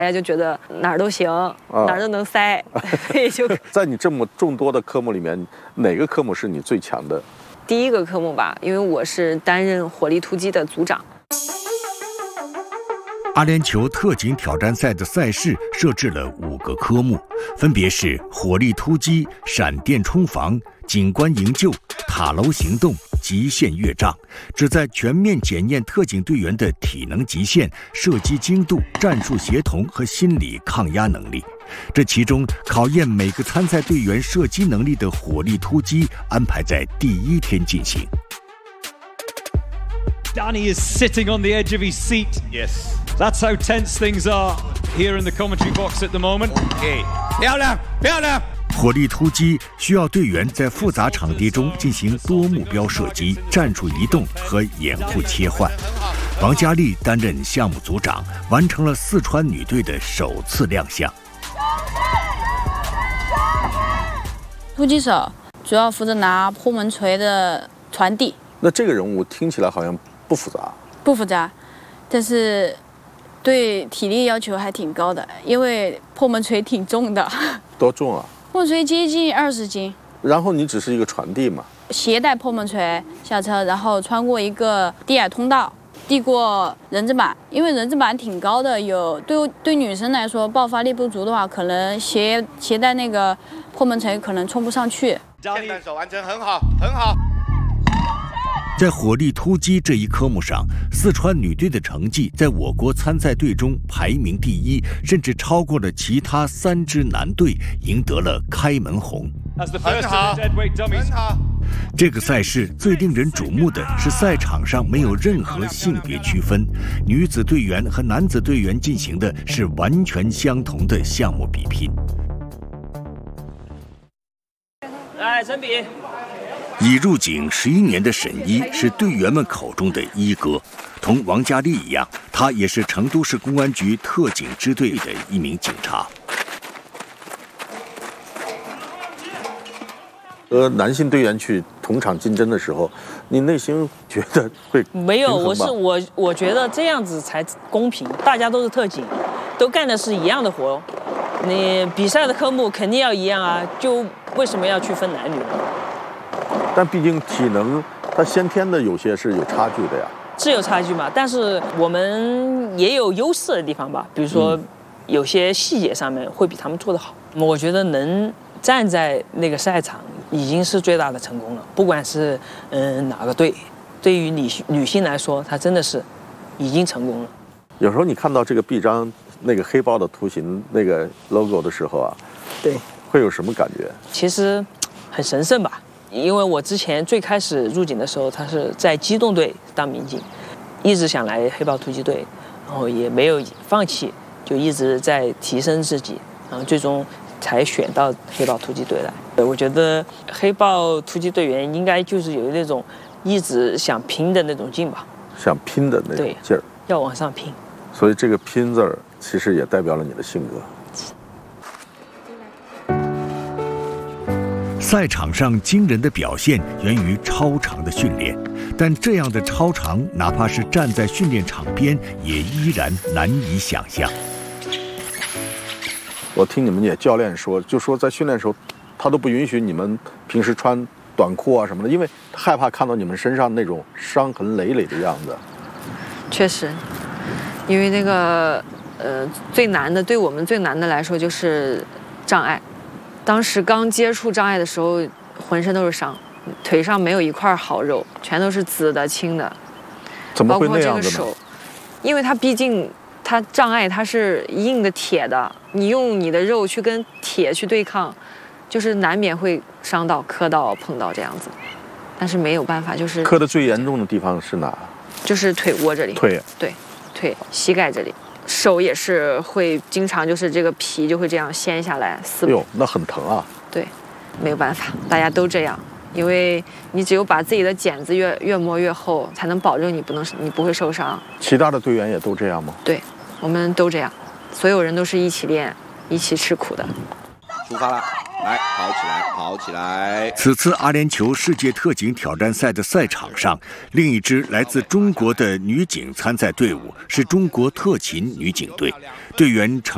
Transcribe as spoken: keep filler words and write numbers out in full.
大家就觉得哪儿都行，啊、哪儿都能塞，所以就在你这么众多的科目里面，哪个科目是你最强的？ 第一个科目吧，因为我是担任火力突击的组长。 阿联酋特警挑战赛的赛事设置了五个科目，分别是火力突击、闪电冲防、警官营救、塔楼行动、极限越障，旨在全面检验特警队员的体能极限、射击精度、战术协同和心理抗压能力。这其中考验每个参赛队员射击能力的火力突击安排在第一天进行。 Danny is sitting on the edge of his seat. Yes. That's how tense things are here in the commentary box at the moment. Okay. 漂亮，漂亮。 火力突击需要队员在复杂场地中进行多目标射击、战术移动和掩护切换。王佳丽担任项目组长，完成了四川女队的首次亮相。 突击手主要负责拿破门锤的传递。 那这个任务听起来好像不复杂， 不复杂，但是对体力要求还挺高的，因为破门锤挺重的。 多重啊？ 破门锤接近二十斤。 然后你只是一个传递嘛？ 携带破门锤下车，然后穿过一个低矮通道，递过人字板，因为人字板挺高的，有对对女生来说爆发力不足的话，可能携携带那个破门锤可能冲不上去。 霰弹手完成很好，很好。 在火力突击这一科目上，四川女队的成绩在我国参赛队中排名第一，甚至超过了其他三支男队，赢得了开门红。 很好，很好。 这个赛事最令人瞩目的是赛场上没有任何性别区分，女子队员和男子队员进行的是完全相同的项目比拼。 来，陈比。 已入警十一年的沈一是队员们口中的一哥，同王佳丽一样，他也是成都市公安局特警支队的一名警察。 和男性队员去同场竞争的时候，你内心觉得会没有？我是我，我觉得这样子才公平，大家都是特警，都干的是一样的活，你比赛的科目肯定要一样啊，就为什么要区分男女？ 但毕竟体能，它先天的有些是有差距的呀。 是有差距嘛，但是我们也有优势的地方吧，比如说有些细节上面会比他们做得好。我觉得能站在那个赛场已经是最大的成功了，不管是嗯、呃、哪个队，对于女女性来说，她真的是已经成功了。 有时候你看到这个臂章那个黑豹的图形那个 logo 的时候啊， 对， 会有什么感觉？ 其实很神圣吧。因为我之前最开始入警的时候，他是在机动队当民警，一直想来黑豹突击队，然后也没有放弃，就一直在提升自己，然后最终才选到黑豹突击队来。我觉得黑豹突击队员应该就是有那种一直想拼的那种劲吧， 想拼的那种劲儿， 要往上拼。 所以这个拼字儿其实也代表了你的性格。 赛场上惊人的表现源于超长的训练，但这样的超长，哪怕是站在训练场边，也依然难以想象。 我听你们也教练说，就说在训练的时候，他都不允许你们平时穿短裤啊什么的，因为害怕看到你们身上那种伤痕累累的样子。 确实，因为那个呃最难的，对我们最难的来说就是障碍。当时刚接触障碍的时候，浑身都是伤，腿上没有一块好肉，全都是紫的、青的。 怎么会那样包括这个手，因为它毕竟它障碍它是硬的铁的，你用你的肉去跟铁去对抗，就是难免会伤到、磕到、碰到这样子。但是没有办法，就是磕的最严重的地方是哪？ 就是腿窝这里。 腿。 对，腿、膝盖这里。手也是会经常就是这个皮就会这样掀下来撕。 哎呦，那很疼啊。 对，没有办法，大家都这样，因为你只有把自己的茧子越越磨越厚，才能保证你不能你不会受伤。 其他的队员也都这样吗？ 对，我们都这样，所有人都是一起练，一起吃苦的。 出发了，来，跑起来，跑起来！ 此次阿联酋世界特警挑战赛的赛场上，另一支来自中国的女警参赛队伍是中国特勤女警队，队员成